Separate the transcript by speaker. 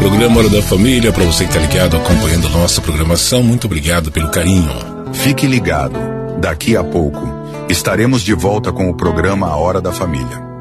Speaker 1: Programa Hora da Família, para você que está ligado, acompanhando a nossa programação, muito obrigado pelo carinho.
Speaker 2: Fique ligado, daqui a pouco estaremos de volta com o programa A Hora da Família.